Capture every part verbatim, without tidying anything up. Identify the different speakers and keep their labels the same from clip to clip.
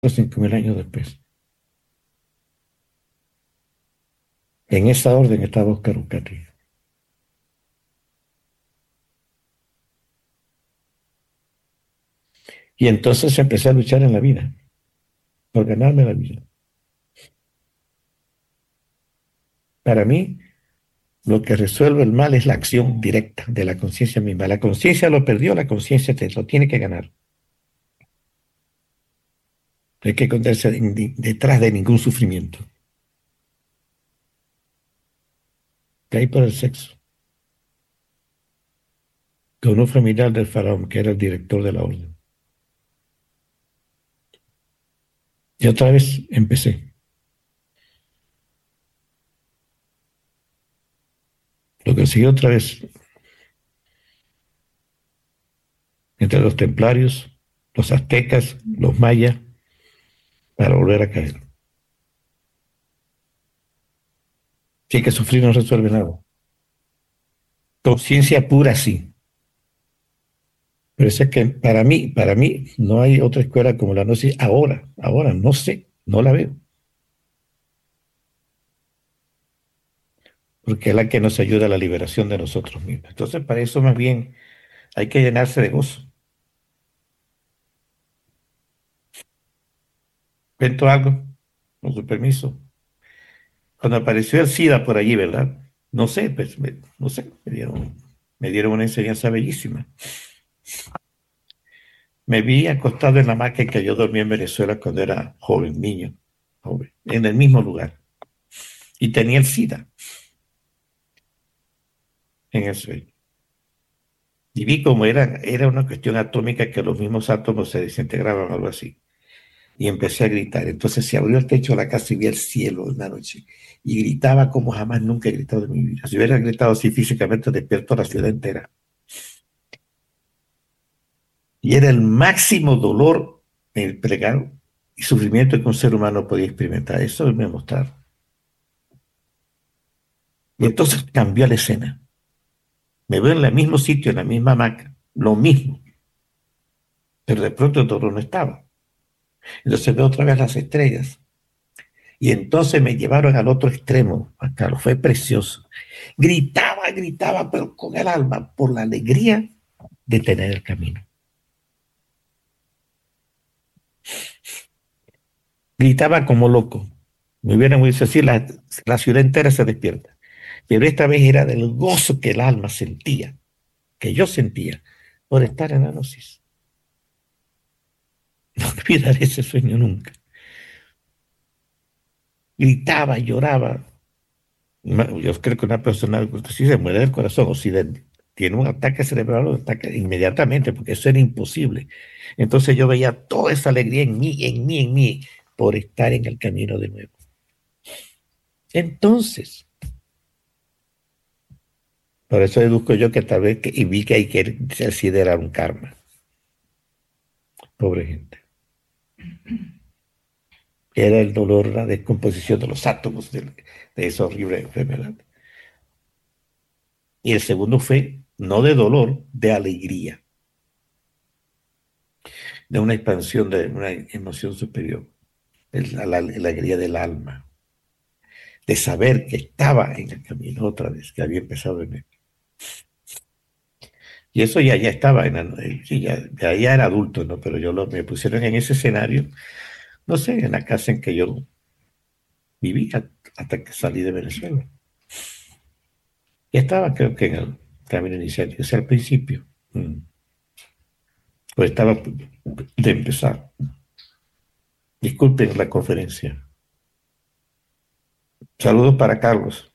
Speaker 1: cinco mil años después. En esa orden estaba Oscar Ucati. Y entonces empecé a luchar en la vida, por ganarme la vida. Para mí, lo que resuelve el mal es la acción directa de la conciencia misma. La conciencia lo perdió, la conciencia te lo tiene que ganar. No hay que esconderse de- detrás de ningún sufrimiento. Caí por el sexo. Con un familiar del faraón, que era el director de la orden. Y otra vez empecé. Lo conseguí otra vez entre los templarios, los aztecas, los mayas, para volver a caer. Sí, que sufrir no resuelve nada. Conciencia pura sí. Pero es que para mí, para mí, no hay otra escuela como la gnosis ahora, ahora, no sé, no la veo. Porque es la que nos ayuda a la liberación de nosotros mismos. Entonces, para eso más bien hay que llenarse de gozo. ¿Cuento algo? Con su permiso. Cuando apareció el SIDA por allí, ¿verdad? No sé, pues, me, no sé, me dieron, me dieron una enseñanza bellísima. Me vi acostado en la hamaca en que yo dormí en Venezuela cuando era joven, niño, joven, en el mismo lugar. Y tenía el SIDA en el sueño. Y vi cómo era, era una cuestión atómica que los mismos átomos se desintegraban o algo así. Y empecé a gritar. Entonces se abrió el techo de la casa y vi el cielo una noche. Y gritaba como jamás nunca he gritado en mi vida. Si hubiera gritado así físicamente, despierto a la ciudad entera. Y era el máximo dolor en el pregado y sufrimiento que un ser humano podía experimentar. Eso me mostraron. Y entonces cambió la escena. Me veo en el mismo sitio, en la misma hamaca, lo mismo. Pero de pronto el dolor no estaba. Entonces veo otra vez las estrellas. Y entonces me llevaron al otro extremo, Juan Carlos. Fue precioso. Gritaba, gritaba, pero con el alma, por la alegría de tener el camino. Gritaba como loco. Me hubieran dicho así, la, la ciudad entera se despierta. Pero esta vez era del gozo que el alma sentía, que yo sentía, por estar en la gnosis. No olvidaré ese sueño nunca. Gritaba, lloraba. Yo creo que una persona si se muere del corazón o si de, tiene un ataque cerebral, lo ataca inmediatamente, porque eso era imposible. Entonces yo veía toda esa alegría en mí, en mí, en mí, por estar en el camino de nuevo. Entonces, por eso deduzco yo que tal vez, que, y vi que hay que considerar un karma. Pobre gente. Era el dolor, la descomposición de los átomos de, de esa horrible enfermedad. Y el segundo fue no de dolor, de alegría, de una expansión de una emoción superior, la, la, la alegría del alma, de saber que estaba en el camino otra vez, que había empezado en él. Y eso ya, ya estaba, en la, sí, ya, ya, ya, era adulto, ¿no? Pero yo lo, me pusieron en ese escenario, no sé, en la casa en que yo vivía hasta que salí de Venezuela. Y estaba, creo que en el camino inicial, o sea, al principio. Mm. Pues estaba de empezar. Disculpen la conferencia. Saludos para Carlos.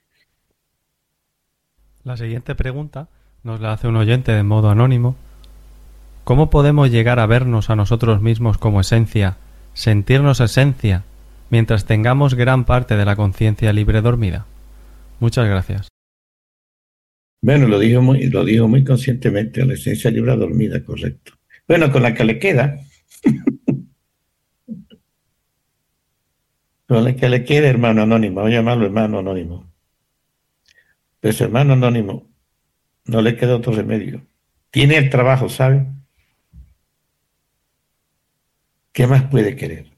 Speaker 2: La siguiente pregunta nos la hace un oyente de modo anónimo. ¿Cómo podemos llegar a vernos a nosotros mismos como esencia, sentirnos esencia, mientras tengamos gran parte de la conciencia libre dormida? Muchas gracias.
Speaker 1: Bueno, lo dijo muy, lo dijo muy conscientemente, la esencia libre dormida, correcto. Bueno, con la que le queda, con la que le queda, hermano anónimo, voy a llamarlo hermano anónimo. Pues hermano anónimo, no le queda otro remedio. Tiene el trabajo, ¿sabe? ¿Qué más puede querer?